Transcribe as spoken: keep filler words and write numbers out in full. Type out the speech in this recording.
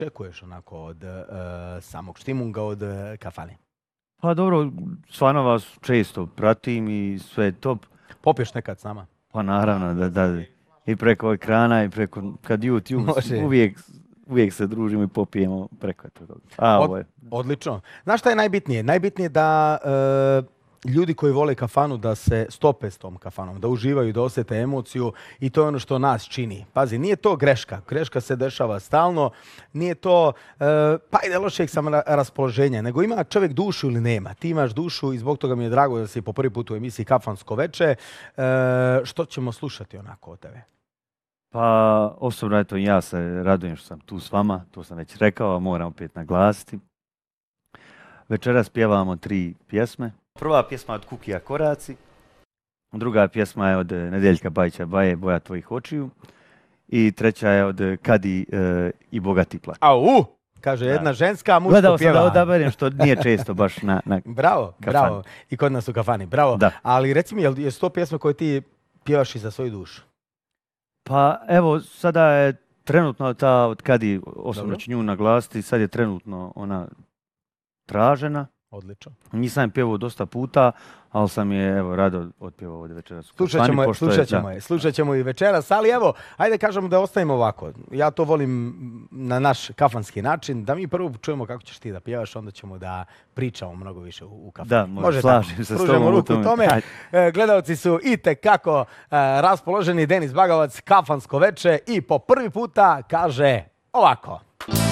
očekuješ onako od uh, samog štimunga, od uh, kafane? Pa dobro, stvarno vas često pratim i sve je top. Popiješ nekad s nama? Pa naravno, da, da. I preko ekrana i preko, kad YouTube, Može. uvijek, uvijek se družimo i popijemo preko toga. A, Od, ovo je. Odlično. Znaš šta je najbitnije? Najbitnije je da uh, ljudi koji vole kafanu da se stope s tom kafanom, da uživaju, da osjete emociju i to je ono što nas čini. Pazi, nije to greška. Greška se dešava stalno. Nije to, uh, pa ide lošeg sam raspoloženja, nego ima čovjek dušu ili nema. Ti imaš dušu i zbog toga mi je drago da si po prvi put u emisiji Kafansko veče. Uh, što ćemo slušati onako od tebe? Pa osobno eto, ja se radujem što sam tu s vama, to sam već rekao, a moram opet naglasiti. Večeras pjevamo tri pjesme. Prva pjesma od Kukija Koraci, druga pjesma je od Nedeljka Bajića Baje, Boja tvojih očiju i treća je od Kadi e, i Bogati plak. Au! Kaže jedna da. Ženska, muško Gledao pjeva. Gledao sam da odaberem što nije često baš na, na Bravo, kafani. bravo. I kod nas u kafani, bravo. Da. Ali reci mi, je to pjesma koju ti pjevaš i za svoju dušu? Pa evo, sada je trenutno ta od Kadi, osobno ću nju naglasiti, sad je trenutno ona tražena. Odlično. Nisam je pjevao dosta puta, ali sam je evo rado otpjevao ovdje večeras. Slušat ćemo je, slušat ćemo je, slušat ćemo i večeras, ali evo, ajde kažemo da ostavimo ovako. Ja to volim na naš kafanski način, da mi prvo čujemo kako ćeš ti da pjevaš, onda ćemo da pričamo mnogo više u, u kafani. Da, može, slažem se s Pružamo tobom ruku u tome. tome. E, gledalci su i tekako e, raspoloženi. Denis Bagavac, Kafansko veče i po prvi puta kaže ovako.